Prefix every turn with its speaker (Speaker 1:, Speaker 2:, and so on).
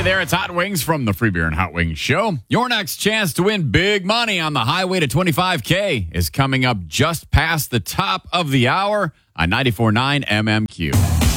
Speaker 1: Hey there, it's Hot Wings from the Free Beer and Hot Wings Show. Your next chance to win big money on the highway to 25K is coming up just past the top of the hour on 94.9 MMQ.